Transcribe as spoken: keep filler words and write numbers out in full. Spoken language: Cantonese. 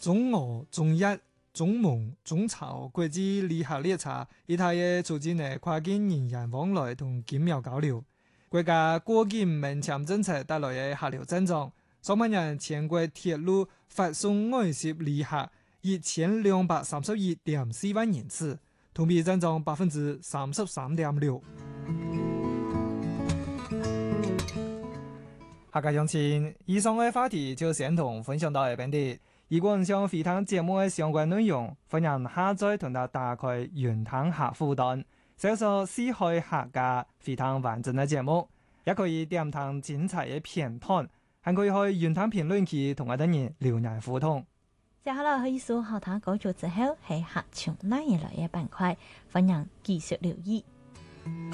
中俄、中日、中蒙、中朝國際旅客列車，以太嘅促進嘅跨境人員往來同經貿交流。國家過境免簽政策帶來嘅客流增長，上半年全國鐵路發送外籍旅客一千兩百三十一點四萬人次，同比增長百分之三十三點六。下個星期以上嘅話題就先同分享到呢邊啲。如果你想回聽節目嘅相關內容，歡迎下載同埋打開雲聽客戶端，搜索四海客家回聽完整嘅節目，也可以點聽精彩嘅片段，還可以去雲聽評論區同我哋人留言互動。 接下來可以數後聽歌曲之後係客唱哪一類嘅板塊，歡迎繼續留意。